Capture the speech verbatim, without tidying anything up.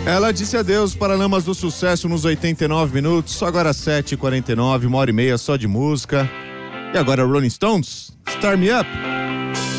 Ela disse adeus para Lamas do Sucesso nos oitenta e nove minutos, agora sete e quarenta e nove, uma hora e meia só de música. E agora Rolling Stones, Start Me Up.